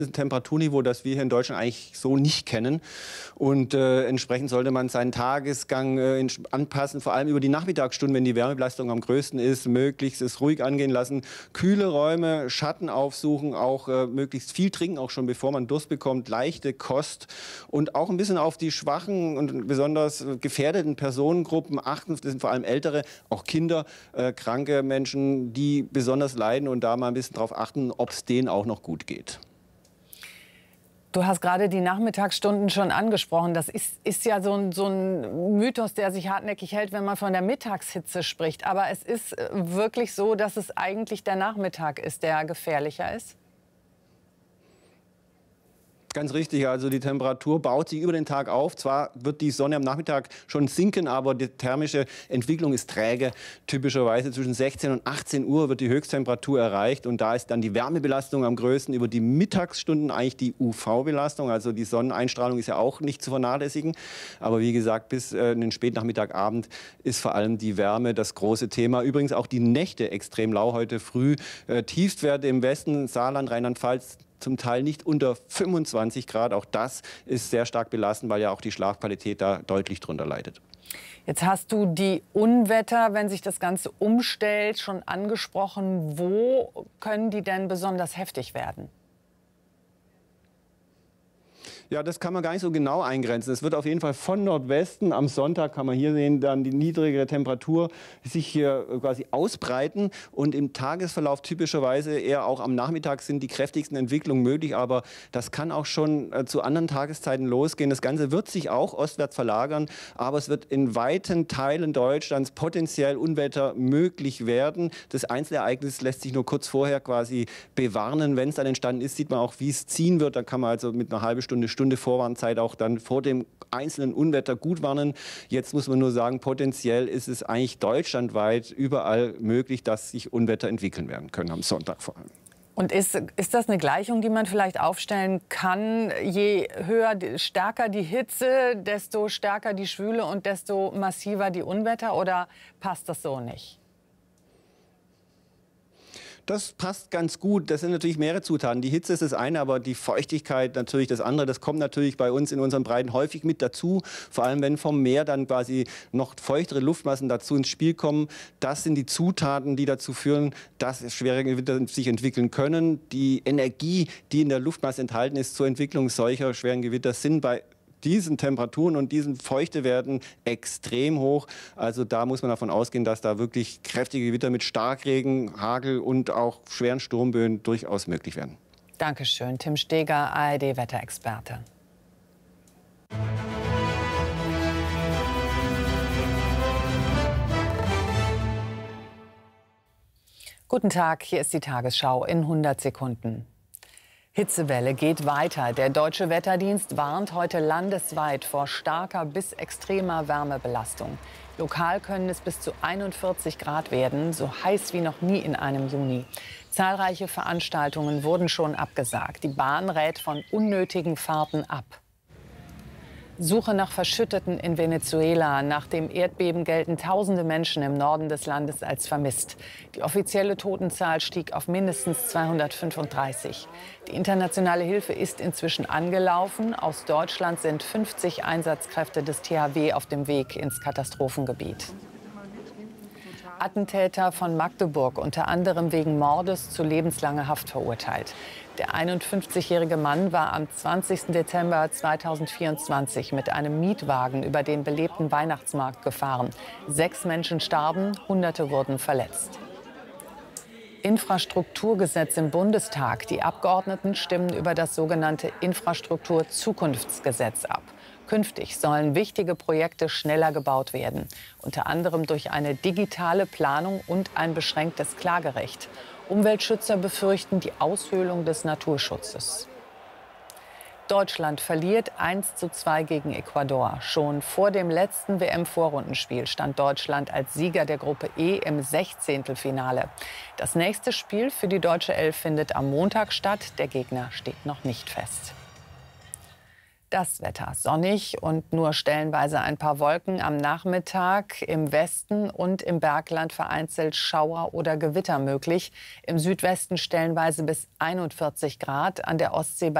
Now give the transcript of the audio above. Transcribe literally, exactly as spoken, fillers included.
ein Temperaturniveau, das wir hier in Deutschland eigentlich so nicht kennen. Und äh, entsprechend sollte man seinen Tagesgang äh, anpassen, vor allem über die Nachmittagsstunden, wenn die Wärmebelastung am größten ist, möglichst es ruhig angehen lassen. Kühle Räume, Schatten aufsuchen, auch äh, möglichst viel trinken, auch schon bevor man Durst bekommt, leichte Kost und auch ein bisschen auf die schwachen und besonders gefährdeten Personengruppen achten. Das sind vor allem Ältere, auch Kinder, äh, kranke Menschen, die besonders leiden und da mal ein bisschen darauf achten, ob es denen auch noch gut geht. Du hast gerade die Nachmittagsstunden schon angesprochen. Das ist, ist ja so ein, so ein Mythos, der sich hartnäckig hält, wenn man von der Mittagshitze spricht. Aber es ist wirklich so, dass es eigentlich der Nachmittag ist, der gefährlicher ist? Ganz richtig, also die Temperatur baut sich über den Tag auf. Zwar wird die Sonne am Nachmittag schon sinken, aber die thermische Entwicklung ist träge. Typischerweise zwischen sechzehn und achtzehn Uhr wird die Höchsttemperatur erreicht und da ist dann die Wärmebelastung am größten. Über die Mittagsstunden eigentlich die U V-Belastung, also die Sonneneinstrahlung ist ja auch nicht zu vernachlässigen. Aber wie gesagt, bis äh, in den Spätnachmittagabend ist vor allem die Wärme das große Thema. Übrigens auch die Nächte extrem lau heute früh. Äh, Tiefstwerte im Westen, Saarland, Rheinland-Pfalz, zum Teil nicht unter fünfundzwanzig Grad. Auch das ist sehr stark belastend, weil ja auch die Schlafqualität da deutlich drunter leidet. Jetzt hast du die Unwetter, wenn sich das Ganze umstellt, schon angesprochen. Wo können die denn besonders heftig werden? Ja, das kann man gar nicht so genau eingrenzen. Es wird auf jeden Fall von Nordwesten, am Sonntag kann man hier sehen, dann die niedrigere Temperatur sich hier quasi ausbreiten. Und im Tagesverlauf typischerweise eher auch am Nachmittag sind die kräftigsten Entwicklungen möglich. Aber das kann auch schon äh, zu anderen Tageszeiten losgehen. Das Ganze wird sich auch ostwärts verlagern. Aber es wird in weiten Teilen Deutschlands potenziell Unwetter möglich werden. Das Einzelereignis lässt sich nur kurz vorher quasi bewarnen. Wenn es dann entstanden ist, sieht man auch, wie es ziehen wird. Da kann man also mit einer halben Stunde, Stunde Vorwarnzeit auch dann vor dem einzelnen Unwetter gut warnen. Jetzt muss man nur sagen, potenziell ist es eigentlich deutschlandweit überall möglich, dass sich Unwetter entwickeln werden können, am Sonntag vor allem. Und ist, ist das eine Gleichung, die man vielleicht aufstellen kann? Je höher, stärker die Hitze, desto stärker die Schwüle und desto massiver die Unwetter? Oder passt das so nicht? Das passt ganz gut. Das sind natürlich mehrere Zutaten. Die Hitze ist das eine, aber die Feuchtigkeit natürlich das andere. Das kommt natürlich bei uns in unseren Breiten häufig mit dazu. Vor allem, wenn vom Meer dann quasi noch feuchtere Luftmassen dazu ins Spiel kommen. Das sind die Zutaten, die dazu führen, dass schwere Gewitter sich entwickeln können. Die Energie, die in der Luftmasse enthalten ist zur Entwicklung solcher schweren Gewitter, sind bei diesen Temperaturen und diesen Feuchtewerten extrem hoch. Also da muss man davon ausgehen, dass da wirklich kräftige Gewitter mit Starkregen, Hagel und auch schweren Sturmböen durchaus möglich werden. Dankeschön, Tim Steger, A R D-Wetterexperte. Guten Tag, hier ist die Tagesschau in hundert Sekunden. Hitzewelle geht weiter. Der Deutsche Wetterdienst warnt heute landesweit vor starker bis extremer Wärmebelastung. Lokal können es bis zu einundvierzig Grad werden, so heiß wie noch nie in einem Juni. Zahlreiche Veranstaltungen wurden schon abgesagt. Die Bahn rät von unnötigen Fahrten ab. Suche nach Verschütteten in Venezuela. Nach dem Erdbeben gelten tausende Menschen im Norden des Landes als vermisst. Die offizielle Totenzahl stieg auf mindestens zweihundertfünfunddreißig. Die internationale Hilfe ist inzwischen angelaufen. Aus Deutschland sind fünfzig Einsatzkräfte des T H W auf dem Weg ins Katastrophengebiet. Attentäter von Magdeburg, unter anderem wegen Mordes, zu lebenslanger Haft verurteilt. Der einundfünfzigjährige Mann war am zwanzigsten Dezember zweitausendvierundzwanzig mit einem Mietwagen über den belebten Weihnachtsmarkt gefahren. Sechs Menschen starben, Hunderte wurden verletzt. Infrastrukturgesetz im Bundestag. Die Abgeordneten stimmen über das sogenannte Infrastrukturzukunftsgesetz ab. Künftig sollen wichtige Projekte schneller gebaut werden, unter anderem durch eine digitale Planung und ein beschränktes Klagerecht. Umweltschützer befürchten die Aushöhlung des Naturschutzes. Deutschland verliert eins zu zwei gegen Ecuador. Schon vor dem letzten W M-Vorrundenspiel stand Deutschland als Sieger der Gruppe E im Sechzehntelfinale. Das nächste Spiel für die deutsche Elf findet am Montag statt. Der Gegner steht noch nicht fest. Das Wetter sonnig und nur stellenweise ein paar Wolken am Nachmittag. Im Westen und im Bergland vereinzelt Schauer oder Gewitter möglich. Im Südwesten stellenweise bis einundvierzig Grad, an der Ostsee bei